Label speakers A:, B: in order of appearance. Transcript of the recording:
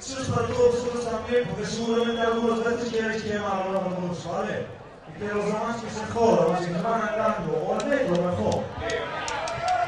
A: Eso es para todos vosotros también, porque seguramente algunas veces queréis quemar a algunos, ¿vale? Y que los demás que se jodan, si se van andando, o al menos mejor.